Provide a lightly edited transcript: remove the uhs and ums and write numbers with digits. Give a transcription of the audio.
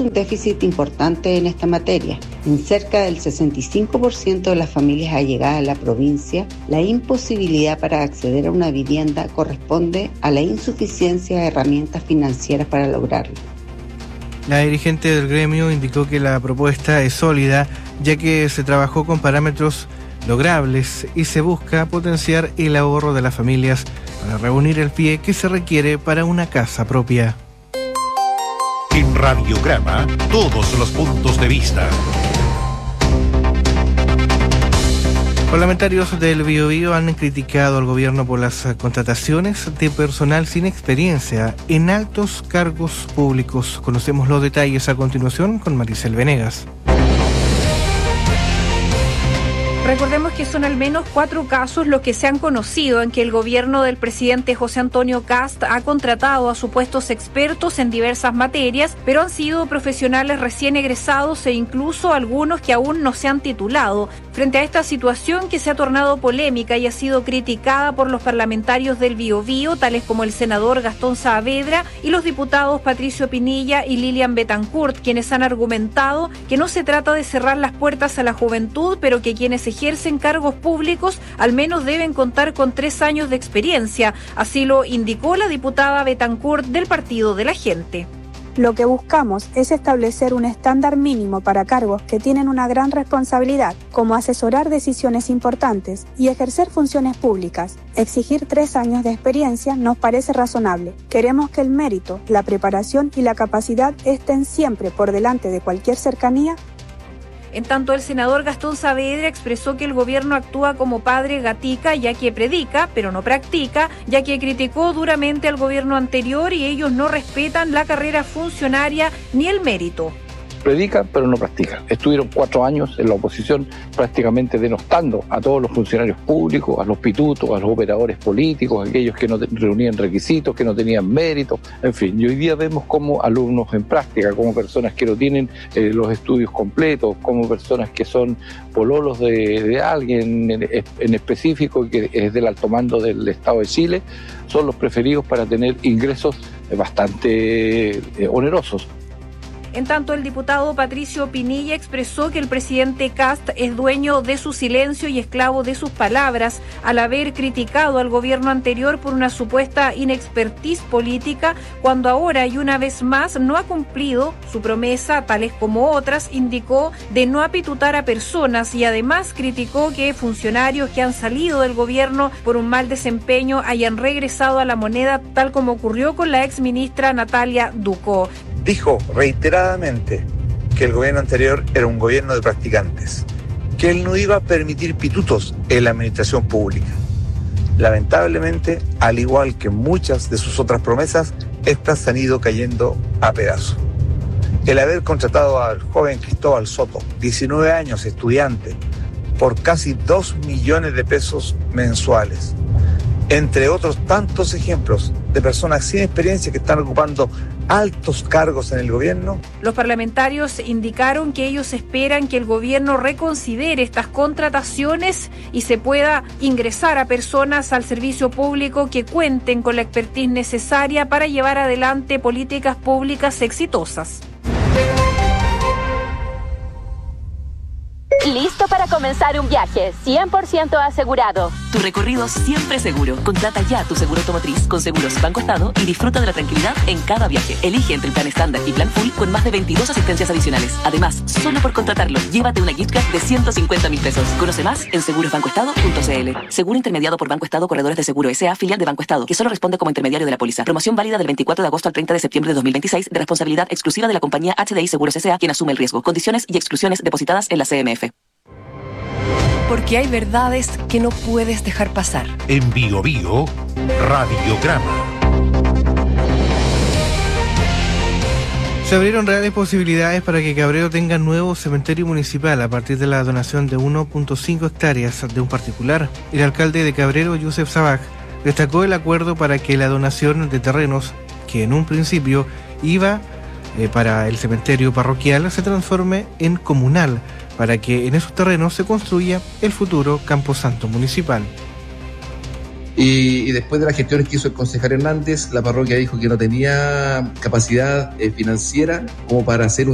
un déficit importante en esta materia. En cerca del 65% de las familias allegadas a la provincia, la imposibilidad para acceder a una vivienda corresponde a la insuficiencia de herramientas financieras para lograrlo. La dirigente del gremio indicó que la propuesta es sólida, ya que se trabajó con parámetros logrables y se busca potenciar el ahorro de las familias para reunir el pie que se requiere para una casa propia. En Radiograma, todos los puntos de vista. Parlamentarios del Biobío han criticado al gobierno por las contrataciones de personal sin experiencia en altos cargos públicos. Conocemos los detalles a continuación con Maricel Venegas. Recordemos que son al menos 4 casos los que se han conocido en que el gobierno del presidente José Antonio Kast ha contratado a supuestos expertos en diversas materias, pero han sido profesionales recién egresados e incluso algunos que aún no se han titulado. Frente a esta situación que se ha tornado polémica y ha sido criticada por los parlamentarios del Biobío, tales como el senador Gastón Saavedra y los diputados Patricio Pinilla y Lilian Bettencourt, quienes han argumentado que no se trata de cerrar las puertas a la juventud, pero que quienes ejercen cargos públicos al menos deben contar con 3 años de experiencia. Así lo indicó la diputada Bettencourt del Partido de la Gente. Lo que buscamos es establecer un estándar mínimo para cargos que tienen una gran responsabilidad, como asesorar decisiones importantes y ejercer funciones públicas. Exigir 3 años de experiencia nos parece razonable. Queremos que el mérito, la preparación y la capacidad estén siempre por delante de cualquier cercanía. En tanto, el senador Gastón Saavedra expresó que el gobierno actúa como padre gatica, ya que predica, pero no practica, ya que criticó duramente al gobierno anterior y ellos no respetan la carrera funcionaria ni el mérito. Predican, pero no practican. Estuvieron 4 años en la oposición prácticamente denostando a todos los funcionarios públicos, a los pitutos, a los operadores políticos, aquellos que no reunían requisitos, que no tenían mérito, en fin. Y hoy día vemos como alumnos en práctica, como personas que no tienen los estudios completos, como personas que son pololos de alguien en específico, que es del alto mando del Estado de Chile, son los preferidos para tener ingresos bastante onerosos. En tanto, el diputado Patricio Pinilla expresó que el presidente Kast es dueño de su silencio y esclavo de sus palabras, al haber criticado al gobierno anterior por una supuesta inexpertise política, cuando ahora y una vez más no ha cumplido su promesa, tales como otras, indicó, de no apitutar a personas, y además criticó que funcionarios que han salido del gobierno por un mal desempeño hayan regresado a la moneda, tal como ocurrió con la exministra Natalia Ducó. Dijo reiteradamente que el gobierno anterior era un gobierno de practicantes, que él no iba a permitir pitutos en la administración pública. Lamentablemente, al igual que muchas de sus otras promesas, estas se han ido cayendo a pedazos. El haber contratado al joven Cristóbal Soto, 19 años, estudiante, por casi 2 millones de pesos mensuales, entre otros tantos ejemplos de personas sin experiencia que están ocupando altos cargos en el gobierno. Los parlamentarios indicaron que ellos esperan que el gobierno reconsidere estas contrataciones y se pueda ingresar a personas al servicio público que cuenten con la expertise necesaria para llevar adelante políticas públicas exitosas. Listo para comenzar un viaje 100% asegurado. Tu recorrido siempre seguro. Contrata ya tu seguro automotriz con Seguros Banco Estado y disfruta de la tranquilidad en cada viaje. Elige entre el plan estándar y plan full con más de 22 asistencias adicionales. Además, solo por contratarlo, llévate una gift card de 150.000 pesos. Conoce más en segurosbancoestado.cl. Seguro intermediado por Banco Estado Corredores de Seguro S.A., filial de Banco Estado, que solo responde como intermediario de la póliza. Promoción válida del 24 de agosto al 30 de septiembre de 2026, de responsabilidad exclusiva de la compañía HDI Seguros S.A., quien asume el riesgo. Condiciones y exclusiones depositadas en la CMF. Porque hay verdades que no puedes dejar pasar. En Biobío, Radiograma. Se abrieron reales posibilidades para que Cabrero tenga nuevo cementerio municipal a partir de la donación de 1.5 hectáreas de un particular. El alcalde de Cabrero, Youssef Sabag, destacó el acuerdo para que la donación de terrenos, que en un principio iba para el cementerio parroquial, se transforme en comunal, para que en esos terrenos se construya el futuro camposanto municipal. Y después de las gestiones que hizo el concejal Hernández, la parroquia dijo que no tenía capacidad financiera como para hacer un